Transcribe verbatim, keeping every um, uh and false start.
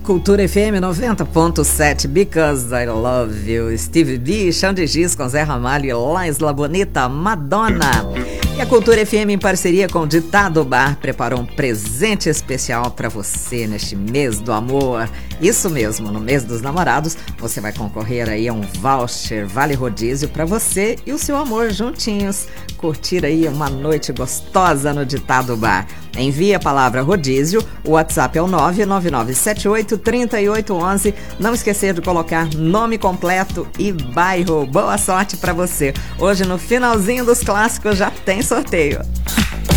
Cultura F M noventa ponto sete, Because I Love You, Steve B, Chão de Giz com Zé Ramalho e La Isla Bonita, Madonna. E a Cultura F M, em parceria com o Ditado Bar, preparou um presente especial para você neste mês do amor. Isso mesmo, no mês dos namorados, você vai concorrer aí a um voucher Vale Rodízio para você e o seu amor juntinhos. Curtir aí uma noite gostosa no Ditado Bar. Envie a palavra rodízio, o WhatsApp é o nove nove nove sete oito três oito um um. Não esquecer de colocar nome completo e bairro. Boa sorte para você. Hoje, no finalzinho dos clássicos, já tem sorteio.